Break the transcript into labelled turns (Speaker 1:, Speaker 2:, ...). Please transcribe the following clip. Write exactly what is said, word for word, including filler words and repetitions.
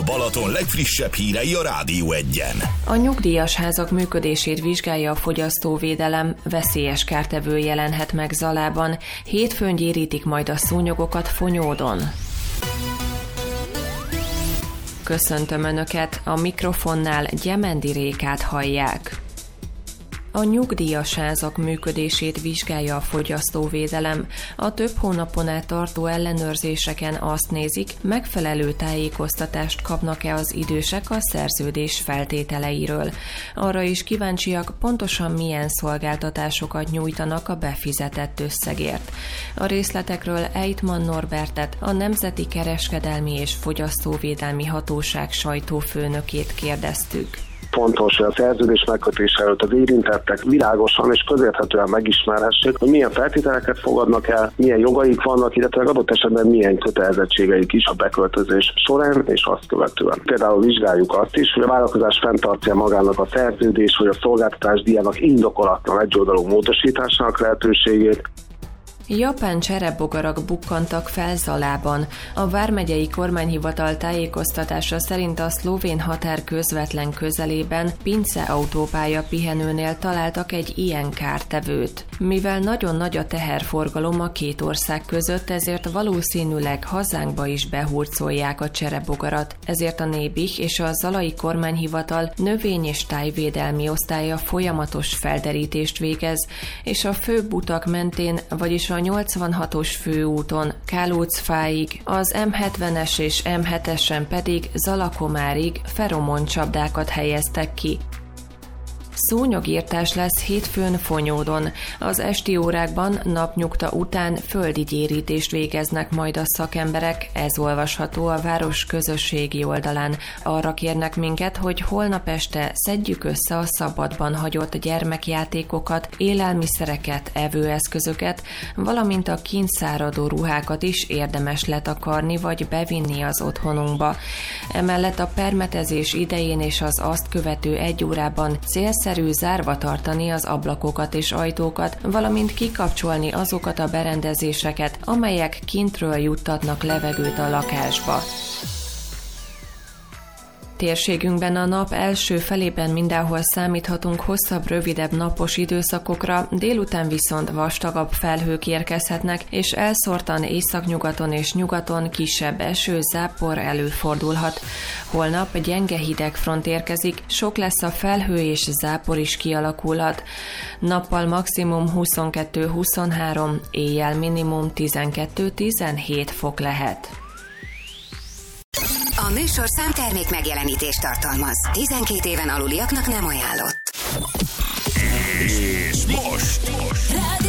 Speaker 1: Balaton legfrissebb hírei a Rádió Egyen.
Speaker 2: A nyugdíjas házak működését vizsgálja a fogyasztóvédelem, veszélyes kártevő jelenhet meg Zalában, hétfőn gyérítik majd a szúnyogokat Fonyódon. Köszöntöm Önöket, a mikrofonnál Gyemendi Rékát hallják. A nyugdíjas házak működését vizsgálja a fogyasztóvédelem. A több hónapon át tartó ellenőrzéseken azt nézik, megfelelő tájékoztatást kapnak-e az idősek a szerződés feltételeiről. Arra is kíváncsiak, pontosan milyen szolgáltatásokat nyújtanak a befizetett összegért. A részletekről Eitman Norbertet, a Nemzeti Kereskedelmi és Fogyasztóvédelmi Hatóság sajtófőnökét kérdeztük.
Speaker 3: Fontos, hogy a szerződés megkötése előtt az érintettek világosan és közérthetően megismerhessék, hogy milyen feltételeket fogadnak el, milyen jogaik vannak, illetve adott esetben milyen kötelezettségeik is a beköltözés során és azt követően. Például vizsgáljuk azt is, hogy a vállalkozás fenntartja magának a szerződés vagy a szolgáltatás díjának indokolatlan egyoldalú módosításának lehetőségét.
Speaker 2: Japán cserepbogarak bukkantak fel Zalában. A vármegyei kormányhivatal tájékoztatása szerint a szlovén határ közvetlen közelében Pince autópálya pihenőnél találtak egy ilyen kártevőt. Mivel nagyon nagy a teherforgalom a két ország között, ezért valószínűleg hazánkba is behurcolják a cserepbogarat. Ezért a Nébih és a zalai kormányhivatal növény- és tájvédelmi osztálya folyamatos felderítést végez, és a főbb utak mentén, vagyis a a nyolcvanhatos főúton Kálócfáig, az em hetvenes és em hetesen pedig Zalakomárig feromoncsapdákat helyeztek ki. Szúnyogírtás lesz hétfőn Fonyódon. Az esti órákban napnyugta után földi gyérítést végeznek majd a szakemberek, ez olvasható a város közösségi oldalán. Arra kérnek minket, hogy holnap este szedjük össze a szabadban hagyott gyermekjátékokat, élelmiszereket, evőeszközöket, valamint a kintszáradó ruhákat is érdemes letakarni vagy bevinni az otthonunkba. Emellett a permetezés idején és az azt követő egy órában célszerű szerű zárva tartani az ablakokat és ajtókat, valamint kikapcsolni azokat a berendezéseket, amelyek kintről juttatnak levegőt a lakásba. Térségünkben a nap első felében mindenhol számíthatunk hosszabb, rövidebb napos időszakokra, délután viszont vastagabb felhők érkezhetnek, és elszórtan északnyugaton és nyugaton kisebb eső, zápor előfordulhat. Holnap gyenge hidegfront érkezik, sok lesz a felhő és zápor is kialakulhat. Nappal maximum huszonkettő-huszonhárom, éjjel minimum tizenkettő-tizenhét fok lehet.
Speaker 4: A műsor számtermék megjelenítést tartalmaz. tizenkét éven aluliaknak nem ajánlott.
Speaker 1: És most! most.